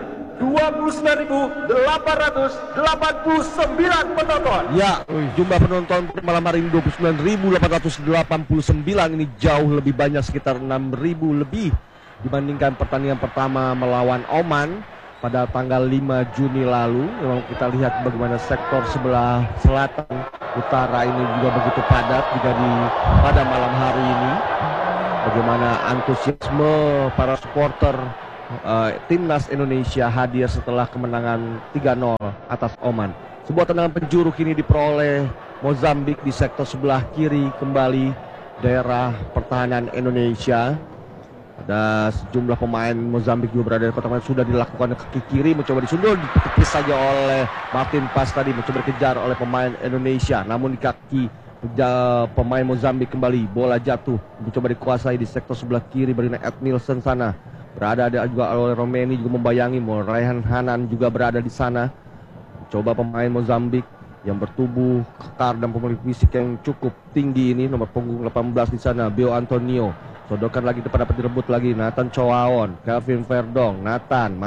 29.889 penonton. Ya, jumlah penonton malam hari ini 29.889, ini jauh lebih banyak, sekitar 6.000 lebih dibandingkan pertandingan pertama melawan Oman pada tanggal 5 Juni lalu. Memang kita lihat bagaimana sektor sebelah selatan utara ini juga begitu padat juga pada malam hari ini. Bagaimana antusiasme para supporter timnas Indonesia hadir setelah kemenangan 3-0 atas Oman. Sebuah tendangan penjuru kini diperoleh Mozambik di sektor sebelah kiri, kembali daerah pertahanan Indonesia. Ada sejumlah pemain Mozambik juga berada di kotak penalti, sudah dilakukan kaki kiri, mencoba disundul, ditepis saja oleh Martin Pas tadi, mencoba dikejar oleh pemain Indonesia, namun di kaki pemain Mozambik kembali, bola jatuh, mencoba dikuasai di sektor sebelah kiri berdiri Ed Nielsen sana. Berada ada juga oleh Romeni, juga membayangi, Raihan Hanan juga berada di sana. Coba pemain Mozambik yang bertubuh kekar dan memiliki fisik yang cukup tinggi ini, nomor punggung 18 di sana, Bio Antonio. Sodorkan lagi depan, dapat direbut lagi Nathan Choaon, Calvin Verdong, Nathan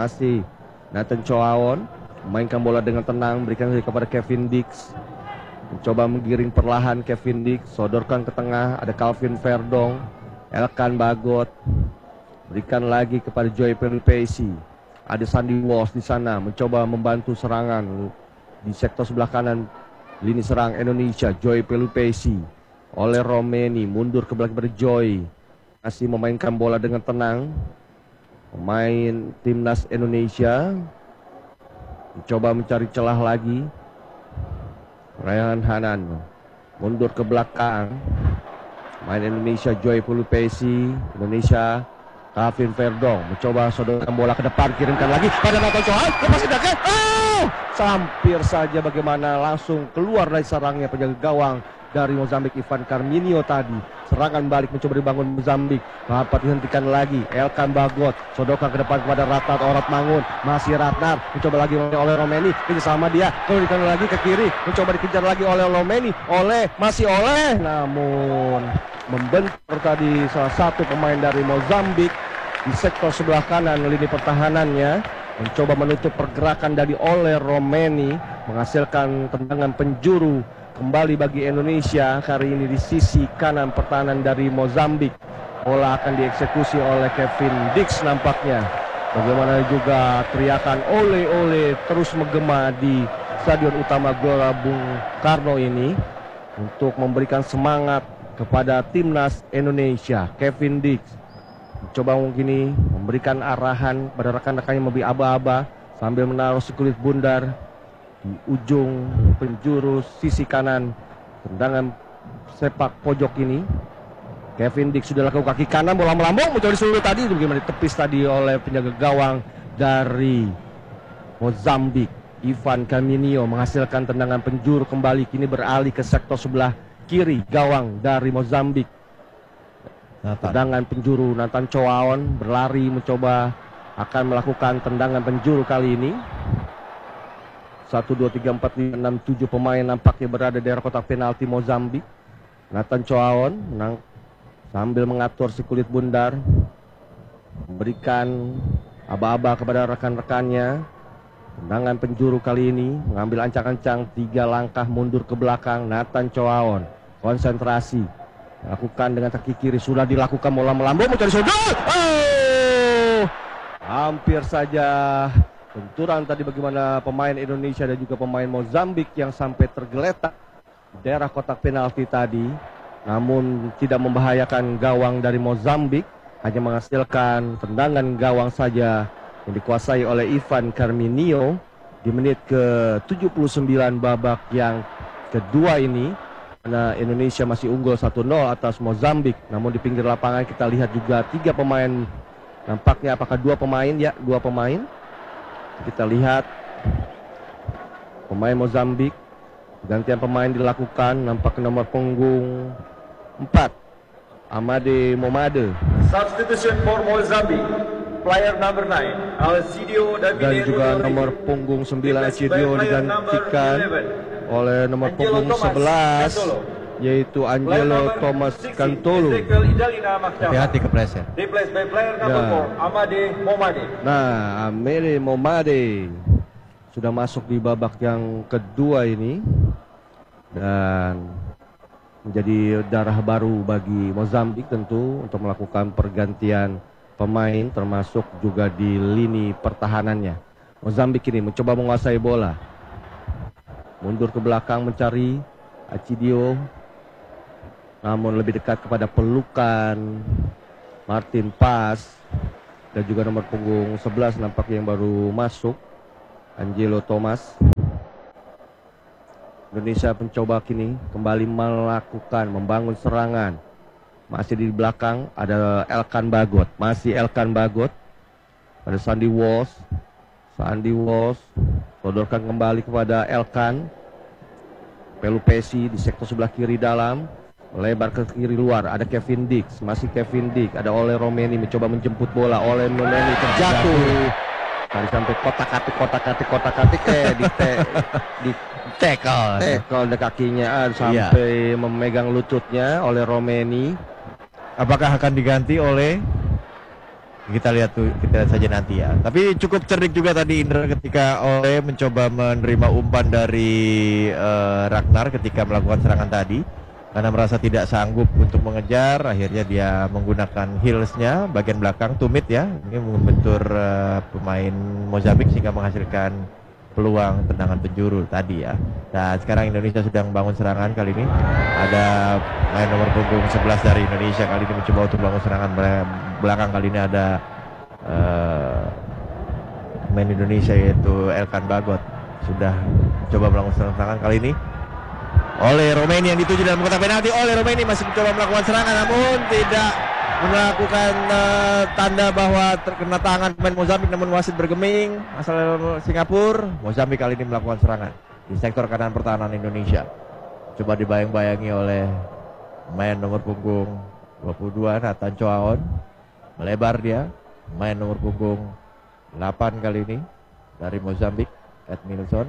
Choaon memainkan bola dengan tenang, berikan kepada Kevin Dix. Mencoba menggiring perlahan Kevin Dix, sodorkan ke tengah, ada Calvin Verdong, Elkan Bagot. Berikan lagi kepada Joy Pelupesi. Ada Sandy Walsh di sana mencoba membantu serangan di sektor sebelah kanan lini serang Indonesia. Joy Pelupesi oleh Romeni, mundur ke belakang kepada Joy. Masih memainkan bola dengan tenang. Pemain timnas Indonesia mencoba mencari celah lagi. Raihan Hanan mundur ke belakang. Pemain Indonesia Joy Pelupesi, Indonesia Calvin Verdong mencoba sodorkan bola ke depan, kirimkan lagi pada Nathan Choaon, lepas tindakan. Hampir saja bagaimana langsung keluar dari sarangnya penjaga gawang dari Mozambik Ivan Carminio tadi. Serangan balik mencoba dibangun Mozambik, dapat dihentikan lagi. Elkan Bagot sodorkan ke depan kepada Ratnar Oratmangun, masih Ratnar mencoba lagi oleh Romeni, kerjasama dia, kembalikan lagi ke kiri, mencoba dikejar lagi oleh Romeni, namun membentur tadi salah satu pemain dari Mozambik di sektor sebelah kanan lini pertahanannya, mencoba menutup pergerakan dari oleh Romeni, menghasilkan tendangan penjuru kembali bagi Indonesia kali ini di sisi kanan pertahanan dari Mozambik. Bola akan dieksekusi oleh Kevin Dix nampaknya. Bagaimana juga teriakan ole terus menggema di Stadion Utama Gelora Bung Karno ini untuk memberikan semangat kepada timnas Indonesia. Kevin Dix coba mungkin ini memberikan arahan pada rekan-rekannya memberi aba-aba sambil menaruh sekulit bundar di ujung penjuru sisi kanan tendangan sepak pojok ini. Kevin Dix sudah lakukan kaki kanan, bola melambung, mencoba disulut tadi, bagaimana ditepis tadi oleh penjaga gawang dari Mozambik Ivan Carminio, menghasilkan tendangan penjuru kembali, kini beralih ke sektor sebelah kiri gawang dari Mozambik. Tendangan penjuru Nathan Choaon berlari mencoba akan melakukan tendangan penjuru kali ini. 1, 2, 3, 4, 5, 6, 7 pemain nampaknya berada di daerah kotak penalti Mozambik. Nathan Choaon menang sambil mengatur si kulit bundar, memberikan aba-aba kepada rekan-rekannya. Tendangan penjuru kali ini mengambil ancang-ancang 3 langkah mundur ke belakang. Nathan Choaon konsentrasi, lakukan dengan kaki kiri, sudah dilakukan, bola melambung mencari sudut. Hampir saja benturan tadi, bagaimana pemain Indonesia dan juga pemain Mozambik yang sampai tergeletak di daerah kotak penalti tadi. namun tidak membahayakan gawang dari Mozambik, hanya menghasilkan tendangan gawang saja yang dikuasai oleh Ivan Carminio di menit ke-79 babak yang kedua ini. Karena Indonesia masih unggul 1-0 atas Mozambik, namun di pinggir lapangan kita lihat juga 3 pemain, nampaknya apakah 2 pemain, ya 2 pemain. Kita lihat pemain Mozambik, gantian pemain dilakukan, nampak nomor punggung 4 Amade Momade. Substitution for Mozambique, player number 9, Alcidio Dan Davide juga Rodrigo. nomor punggung 9 Alcidio digantikan oleh nomor punggung 11, yaitu Angelo Thomas Cantolo. Hati-hati kepleset. Replaced by player number Ya. 4, Amade Momade. Nah, Amade Momade sudah masuk di babak yang kedua ini dan menjadi darah baru bagi Mozambik tentu untuk melakukan pergantian pemain, termasuk juga di lini pertahanannya. Mozambik ini mencoba menguasai bola, mundur ke belakang mencari Alcidio, namun lebih dekat kepada pelukan Martin Paz, dan juga nomor punggung 11 nampaknya yang baru masuk, Angelo Thomas. Indonesia mencoba kini kembali membangun serangan. Masih di belakang ada Elkan Bagot, masih Elkan Bagot. Ada Sandy Walsh, sodorkan kembali kepada Elkan. Pelupesi di sektor sebelah kiri dalam, lebar ke kiri luar, ada Kevin Dix, masih Kevin Dix, ada Ole Romeni mencoba menjemput bola, Ole Romeni terjatuh. Kali sampai kotak-katik di Tackle. tackle kakinya sampai memegang lututnya oleh Romeni. Apakah akan diganti oleh, kita lihat saja nanti ya. Tapi cukup cerdik juga tadi Indra ketika Ole mencoba menerima umpan dari Ragnar ketika melakukan serangan tadi. Karena merasa tidak sanggup untuk mengejar, akhirnya dia menggunakan heelsnya bagian belakang, tumit ya. Ini membentur pemain Mozambik sehingga menghasilkan peluang tendangan penjuru tadi ya. Dan sekarang Indonesia sedang bangun serangan kali ini. Ada main nomor punggung 11 dari Indonesia kali ini mencoba untuk bangun serangan belakang. Kali ini ada main Indonesia yaitu Elkan Bagot sudah coba melakukan serangan kali ini. Oleh Romeni yang dituju dalam kotak penalti. Oleh Romeni masih mencoba melakukan serangan, namun tidak melakukan tanda bahwa terkena tangan pemain Mozambik, namun wasit bergeming asal Singapura. Mozambik kali ini melakukan serangan di sektor kanan pertahanan Indonesia. Coba dibayang-bayangi oleh main nomor punggung 22 Nathan Choaon. Melebar dia, main nomor punggung 8 kali ini dari Mozambik, Edmilson.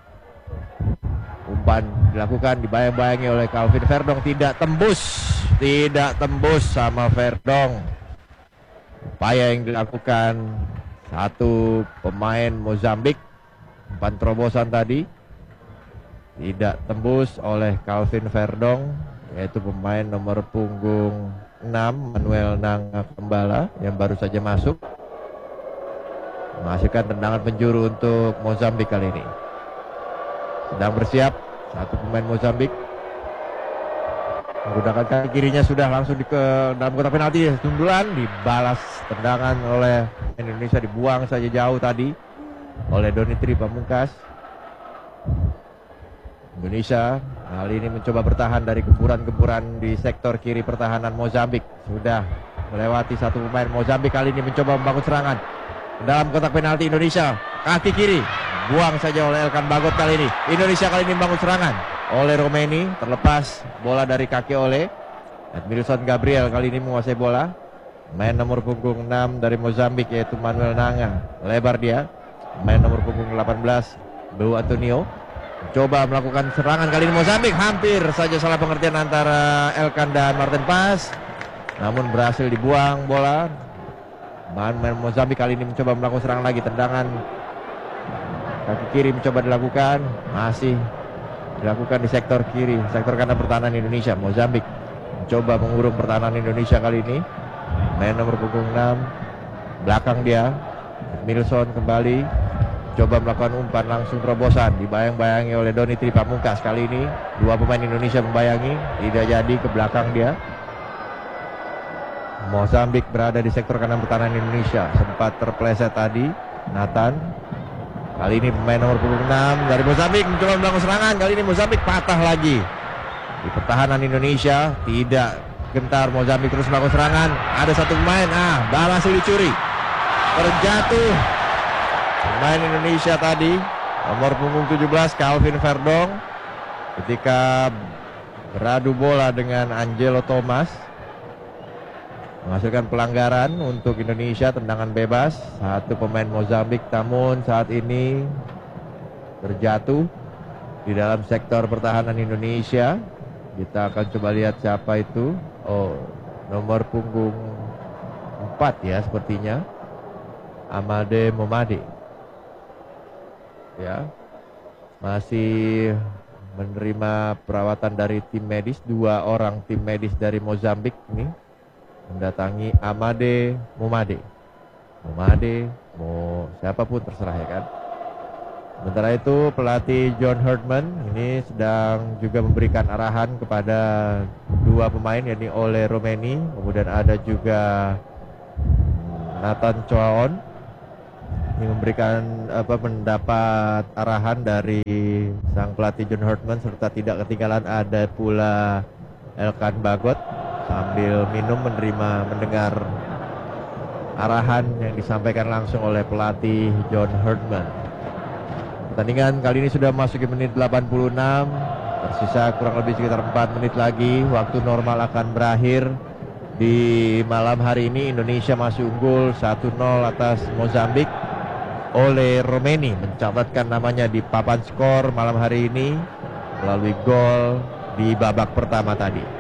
Umpan dilakukan, dibayang-bayangi oleh Calvin Verdong, tidak tembus sama Verdong. Upaya yang dilakukan satu pemain Mozambik, umpan terobosan tadi tidak tembus oleh Calvin Verdong, yaitu pemain nomor punggung 6 Manuel Nanga Kembala yang baru saja masuk, menghasilkan tendangan penjuru untuk Mozambik kali ini. Sedang bersiap satu pemain Mozambik menggunakan kaki kirinya, sudah langsung ke dalam kotak penalti. Sundulan dibalas tendangan oleh Indonesia, dibuang saja jauh tadi oleh Donitri Pamungkas. Indonesia kali ini mencoba bertahan dari gempuran-gempuran di sektor kiri pertahanan Mozambik. Sudah melewati satu pemain Mozambik, kali ini mencoba membangun serangan dalam kotak penalti Indonesia. Kaki kiri buang saja oleh Elkan Bagot kali ini. Indonesia kali ini membangun serangan oleh Romeni, terlepas bola dari kaki oleh Edmilson Gabriel. Kali ini menguasai bola, main nomor punggung 6 dari Mozambik yaitu Manuel Nanga. Lebar dia, main nomor punggung 18 Beu Antonio. Coba melakukan serangan kali ini Mozambik, hampir saja salah pengertian antara Elkan dan Martin Paz, namun berhasil dibuang bola. Main Mozambik kali ini mencoba melakukan serangan lagi, tendangan kaki kiri mencoba dilakukan, masih dilakukan di sektor kiri, sektor kanan pertahanan Indonesia. Mozambik mencoba mengurung pertahanan Indonesia kali ini. Main nomor punggung 6 belakang dia, Milson kembali coba melakukan umpan langsung terobosan, dibayang-bayangi oleh Doni Tri Pamungkas. Kali ini dua pemain Indonesia membayangi, tidak jadi, ke belakang dia. Mozambik berada di sektor kanan pertahanan Indonesia, sempat terpleset tadi Nathan. Kali ini pemain nomor 26 dari Mozambik mencoba melakukan serangan. Kali ini Mozambik patah lagi. Di pertahanan Indonesia tidak gentar, Mozambik terus melakukan serangan. Ada satu pemain, berhasil dicuri. Terjatuh pemain Indonesia tadi, nomor punggung 17 Calvin Verdong, ketika beradu bola dengan Angelo Thomas, menghasilkan pelanggaran untuk Indonesia, tendangan bebas. Satu pemain Mozambik namun saat ini terjatuh di dalam sektor pertahanan Indonesia. Kita akan coba lihat siapa itu. Oh, nomor punggung 4 ya sepertinya, Amade Momade. Ya, masih menerima perawatan dari tim medis. 2 orang tim medis dari Mozambik ini mendatangi Amade Momade. Mau siapapun terserah ya kan. Sementara itu pelatih John Herdman ini sedang juga memberikan arahan kepada 2 pemain, yakni Ole Romeni, kemudian ada juga Nathan Choaon. Ini memberikan mendapat arahan dari sang pelatih John Herdman, serta tidak ketinggalan ada pula Elkan Bagot sambil minum mendengar arahan yang disampaikan langsung oleh pelatih John Herdman. Pertandingan kali ini sudah memasuki menit 86, tersisa kurang lebih sekitar 4 menit lagi. Waktu normal akan berakhir. Di malam hari ini Indonesia masih unggul 1-0 atas Mozambik. Ole Romeni mencatatkan namanya di papan skor malam hari ini melalui gol di babak pertama tadi.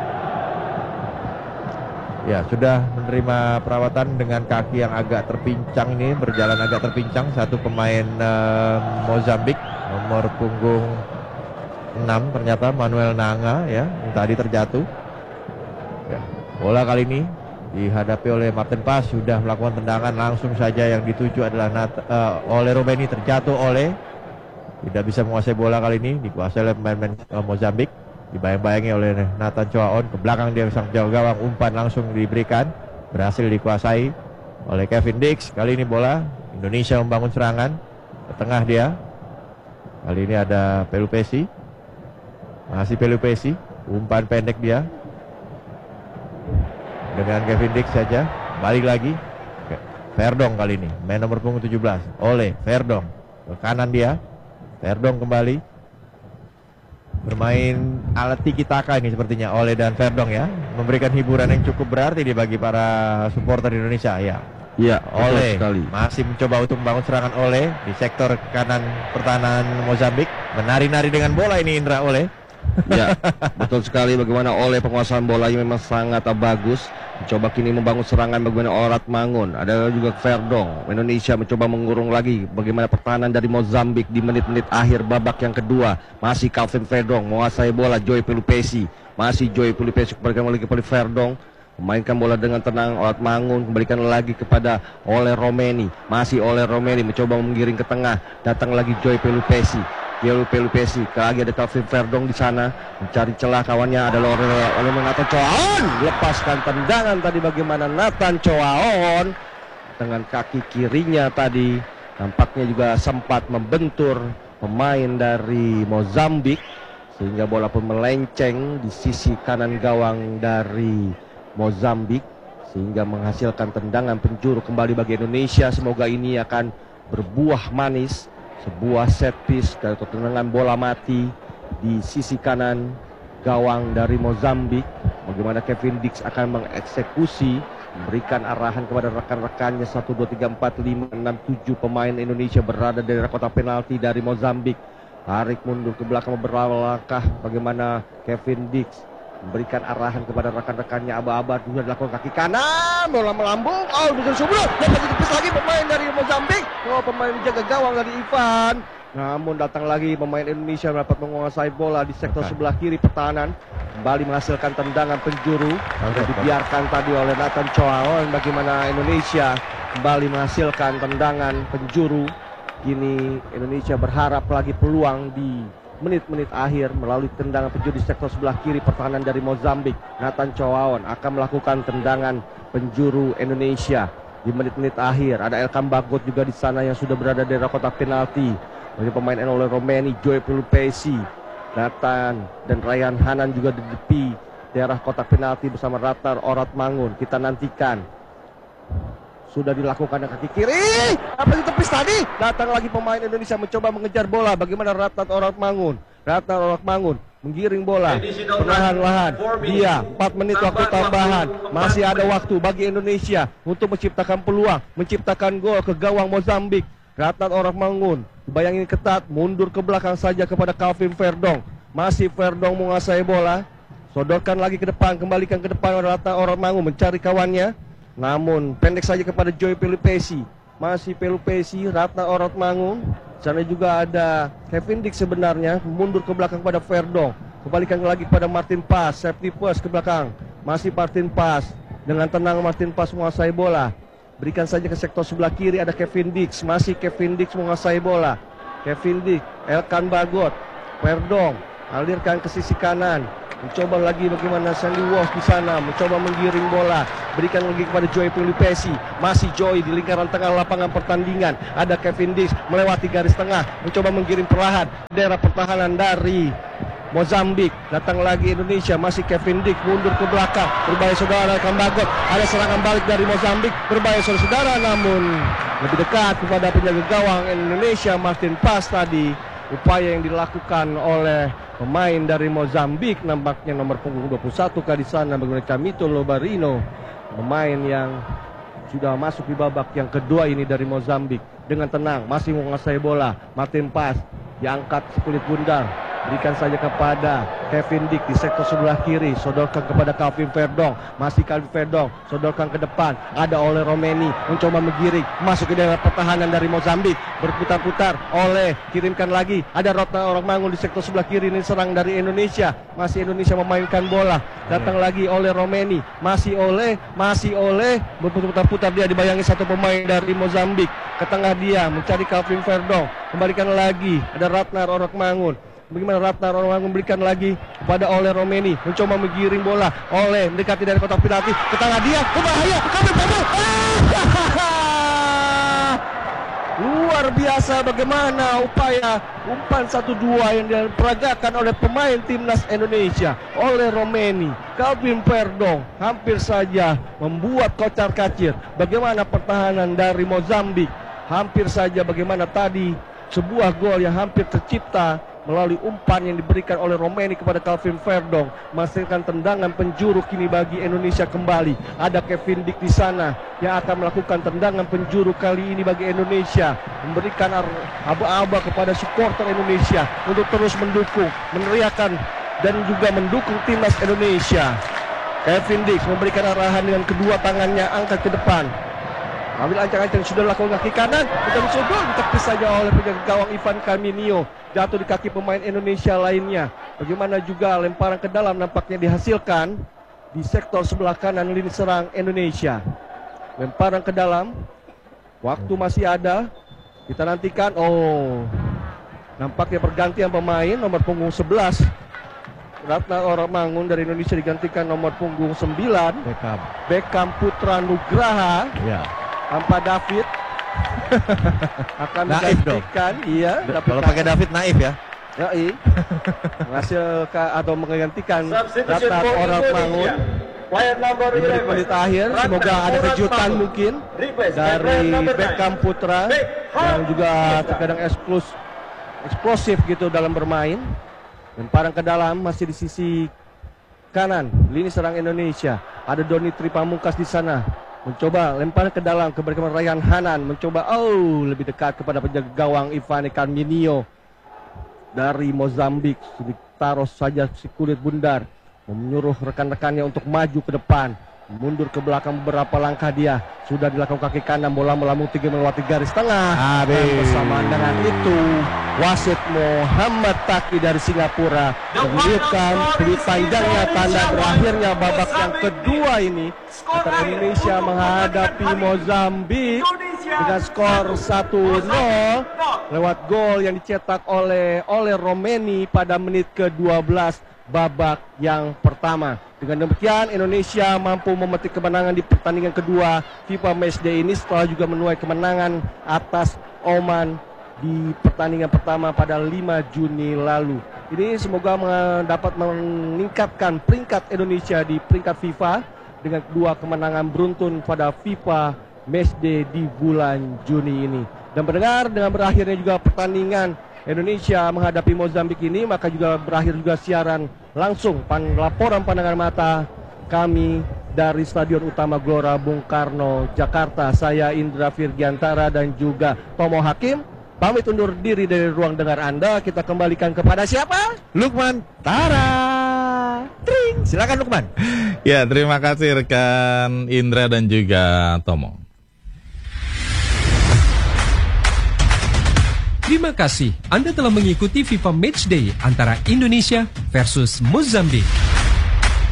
Ya, sudah menerima perawatan dengan kaki yang agak terpincang ini, berjalan agak terpincang. Satu pemain Mozambik, nomor punggung 6 ternyata Manuel Nanga ya, yang tadi terjatuh. Ya, bola kali ini dihadapi oleh Martin Pas, sudah melakukan tendangan langsung saja, yang dituju adalah oleh Romeni, terjatuh oleh, tidak bisa menguasai bola kali ini, dikuasai oleh pemain Mozambik. Dibayang-bayangi oleh Nathan Choaon, ke belakang dia sang jaga gawang, umpan langsung diberikan, berhasil dikuasai oleh Kevin Dix. Kali ini bola Indonesia membangun serangan ke tengah dia. Kali ini ada Pelupesi, masih Pelupesi, umpan pendek dia dengan Kevin Dix saja. Balik lagi Verdong, kali ini main nomor punggung 17 oleh Verdong, ke kanan dia. Verdong kembali bermain alat tiki taka ini sepertinya Ole dan Verdong ya, memberikan hiburan yang cukup berarti bagi para supporter Indonesia ya. Iya, Ole sekali. masih mencoba untuk membangun serangan Ole di sektor kanan pertahanan Mozambik, menari-nari dengan bola ini Indra Ole. Ya, betul sekali, bagaimana Ole penguasaan bolanya memang sangat bagus. Coba kini membangun serangan bagaimana Orat Mangun. Ada juga Verdong. Indonesia mencoba mengurung lagi bagaimana pertahanan dari Mozambik di menit-menit akhir babak yang kedua. Masih Calvin Verdong menguasai bola. Joy Pelupesi, masih Joy Pelupesi kembalikan lagi kepada Verdong, memainkan bola dengan tenang. Orat Mangun kembalikan lagi kepada Ole Romeni. Masih Ole Romeni mencoba menggiring ke tengah. Datang lagi Joy Pelupesi. Pelupesi, lagi ada Calvin Verdong di sana mencari celah, kawannya adalah oleh Nathan Choaon. Lepaskan tendangan tadi bagaimana Nathan Choaon dengan kaki kirinya tadi, nampaknya juga sempat membentur pemain dari Mozambik sehingga bola pun melenceng di sisi kanan gawang dari Mozambik sehingga menghasilkan tendangan penjuru kembali bagi Indonesia. Semoga ini akan berbuah manis. Sebuah set piece dari tendangan bola mati di sisi kanan gawang dari Mozambik. Bagaimana Kevin Dix akan mengeksekusi, memberikan arahan kepada rekan-rekannya. 1, 2, 3, 4, 5, 6, 7 pemain Indonesia berada di daerah kotak penalti dari Mozambik. Tarik mundur ke belakang beberapa langkah. Bagaimana Kevin Dix memberikan arahan kepada rekan-rekannya. Aba-aba sudah dilakukan kaki kanan, bola melambung, bisa subur, dapat ditepis lagi pemain dari Mozambik. Pemain menjaga gawang dari Ivan. Namun datang lagi pemain Indonesia dapat menguasai bola di sektor sebelah kiri pertahanan. Kembali menghasilkan tendangan penjuru. Sudah dibiarkan tadi oleh Nathan Choaon. Bagaimana Indonesia kembali menghasilkan tendangan penjuru Kini Indonesia berharap lagi peluang di menit-menit akhir melalui tendangan penjuru di sektor sebelah kiri pertahanan dari Mozambik. Nathan Chowaon akan melakukan tendangan penjuru Indonesia di menit-menit akhir. Ada Elkan Bagot juga di sana yang sudah berada di daerah kotak penalti. Bagi pemain oleh Romeni, Joy Pelupesi, Nathan dan Ryan Hanan juga di tepi daerah kotak penalti bersama Ratnar Oratmangun. Kita nantikan. Sudah dilakukan dengan kaki kiri. Apa ditepis tadi? Datang lagi pemain Indonesia mencoba mengejar bola. Bagaimana Ratnar Oratmangun? Ratnar Oratmangun menggiring bola. Perlahan-lahan. Dia 4 menit waktu tambahan. Masih ada waktu bagi Indonesia untuk menciptakan peluang, menciptakan gol ke gawang Mozambik. Ratnar Oratmangun bayangin ketat, mundur ke belakang saja kepada Calvin Verdong. Masih Verdong menguasai bola. Sodorkan lagi ke depan, kembalikan ke depan oleh Ratnar Oratmangun mencari kawannya. Namun pendek saja kepada Joy Pelupesi. Masih Pelupesi, Ratnar Oratmangun. Sana juga ada Kevin Dick sebenarnya. Mundur ke belakang kepada Verdong. Kembalikan lagi kepada Martin Pas. Safety first ke belakang. Masih Martin Pas. Dengan tenang Martin Pas menguasai bola. Berikan saja ke sektor sebelah kiri ada Kevin Dick. Masih Kevin Dick menguasai bola. Kevin Dick, Elkan Bagot, Verdong. Alirkan ke sisi kanan. Mencoba lagi bagaimana Sandy Walsh di sana, mencoba menggiring bola, berikan lagi kepada Joy Pelupesi. Masih Joy di lingkaran tengah lapangan pertandingan. Ada Kevin Dick melewati garis tengah, mencoba menggiring perlahan daerah pertahanan dari Mozambik. Datang lagi Indonesia, masih Kevin Dick mundur ke belakang. Berbahaya saudara Kambagot. Ada serangan balik dari Mozambik, berbahaya saudara, namun lebih dekat kepada penjaga gawang Indonesia Martin Pas tadi. Upaya yang dilakukan oleh pemain dari Mozambik, nampaknya nomor punggung 21 di sana bagaimana Camito Lobarino, pemain yang sudah masuk di babak yang kedua ini dari Mozambik. Dengan tenang masih menguasai bola. Martin Pas diangkat sekulit bundar, berikan saja kepada Kevin Dick di sektor sebelah kiri. Sodorkan kepada Calvin Verdong. Masih Calvin Verdong, sodorkan ke depan. Ada oleh Romeni, mencoba menggiring masuk ke daerah pertahanan dari Mozambik. Berputar-putar oleh, kirimkan lagi. Ada Ratnar Oratmangun di sektor sebelah kiri. Ini serang dari Indonesia. Masih Indonesia memainkan bola. Datang lagi oleh Romeni. Masih oleh berputar-putar, dia dibayangi satu pemain dari Mozambik. Ke tengah dia mencari Calvin Verdong. Kembalikan lagi. Ada Ratnar Oratmangun. Bagaimana Ratnar Oratmangun memberikan lagi kepada oleh Romeni, mencoba menggiring bola. Oleh mendekati dari kotak penalti, ke tengah dia, berbahaya, Calvin Verdong. Luar biasa bagaimana upaya umpan 1-2 yang diperagakan oleh pemain timnas Indonesia. Oleh Romeni, Calvin Verdong hampir saja membuat kocar-kacir bagaimana pertahanan dari Mozambik. Hampir saja bagaimana tadi sebuah gol yang hampir tercipta melalui umpan yang diberikan oleh Romeni kepada Calvin Verdong, menghasilkan tendangan penjuru kini bagi Indonesia kembali. Ada Kevin Dick di sana yang akan melakukan tendangan penjuru kali ini bagi Indonesia, memberikan aba-aba kepada supporter Indonesia untuk terus mendukung, meneriakan dan juga mendukung timnas Indonesia. Kevin Dick memberikan arahan dengan kedua tangannya, angkat ke depan. Ambil ancang-ancang sudah lakukan kaki kanan, kita mencoba ditepis saja oleh penjaga gawang Ivan Carminio, jatuh di kaki pemain Indonesia lainnya. Bagaimana juga lemparan ke dalam nampaknya dihasilkan di sektor sebelah kanan lini serang Indonesia. Lemparan ke dalam, waktu masih ada, kita nantikan. Oh, nampaknya pergantian pemain nomor punggung 11. Ratnar Oratmangun dari Indonesia digantikan nomor punggung 9 Beckham Putra Nugraha. Ya. Tanpa David akan menggantikan, iya. Kalau pakai David naif ya. Naif. Menghasilkan atau menggantikan Ratnar Oratmangun. Di menit akhir, semoga ada kejutan mungkin dari Beckham Putra yang juga terkadang eksplosif gitu dalam bermain. Lemparan ke dalam masih di sisi kanan lini serang Indonesia. Ada Doni Tripamungkas di sana. Mencoba lempar ke dalam kepada Ryan Hanan, mencoba lebih dekat kepada penjaga gawang Ivan Carminio dari Mozambik. Ditaruh saja si kulit bundar, menyuruh rekan-rekannya untuk maju ke depan, mundur ke belakang beberapa langkah. Dia sudah dilakukan kaki kanan, bola melambung tinggi melewati garis tengah. Dan bersamaan dengan itu wasit Muhammad Taki dari Singapura menunjukkan tandanya tanda berakhirnya babak yang kedua ini antara Indonesia menghadapi Mozambik. dengan skor 1-0 lewat gol yang dicetak oleh Romeni pada menit ke-12 babak yang pertama. Dengan demikian Indonesia mampu memetik kemenangan di pertandingan kedua FIFA Matchday ini setelah juga menuai kemenangan atas Oman di pertandingan pertama pada 5 Juni lalu. Ini semoga dapat meningkatkan peringkat Indonesia di peringkat FIFA dengan 2 kemenangan beruntun pada FIFA Matchday di bulan Juni ini. Dan mendengar dengan berakhirnya juga pertandingan Indonesia menghadapi Mozambik ini, maka juga berakhir juga siaran langsung laporan pandangan mata kami dari Stadion Utama Gelora Bung Karno, Jakarta. Saya Indra Virgiantara dan juga Tomo Hakim pamit undur diri dari ruang dengar Anda. Kita kembalikan kepada siapa? Lukman Tara. Tring, silakan Lukman. Ya, terima kasih rekan Indra dan juga Tomo. Terima kasih Anda telah mengikuti FIFA Matchday antara Indonesia versus Mozambik.